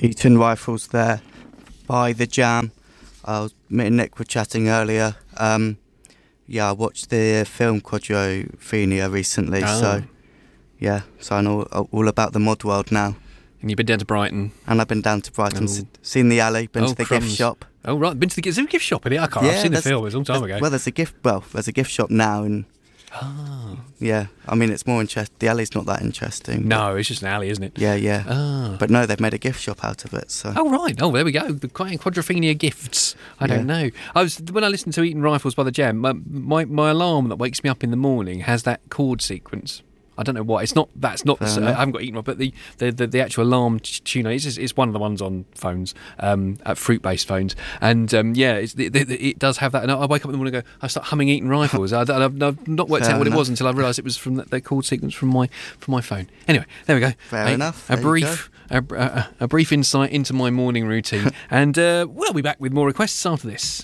Eaton Rifles there by The Jam. Me and Nick were chatting earlier. I watched the film Quadrophenia recently, so I know all about the mod world now. And you've been down to Brighton? And I've been down to Brighton, seen the alley, been to the gift shop. Oh, right, been to the gift shop in it? I've seen the film, it was a long time ago. Well, there's a gift shop now, and yeah, I mean, it's more interesting. The alley's not that interesting. No, it's just an alley, isn't it? Yeah. But no, they've made a gift shop out of it. So. Oh, right. Oh, there we go. The Quadrophenia gifts. I don't know. When I listen to Eaton Rifles by The Jam, my alarm that wakes me up in the morning has that chord sequence. I don't know why. That's not. I haven't got Eaton, but the actual alarm tuner is one of the ones on phones, fruit-based phones, and it does have that. And I wake up in the morning and go, I start humming Eaton Rifles. I've not worked out what it was until I realised it was from the chord sequence from my phone. Anyway, there we go. Fair enough. A brief insight into my morning routine, and we'll be back with more requests after this.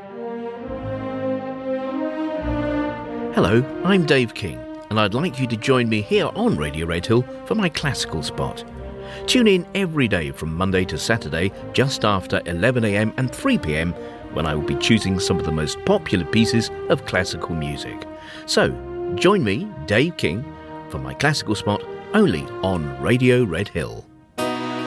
Hello, I'm Dave King, and I'd like you to join me here on Radio Red Hill for my classical spot. Tune in every day from Monday to Saturday just after 11am and 3pm when I will be choosing some of the most popular pieces of classical music. So, join me, Dave King, for my classical spot only on Radio Red Hill.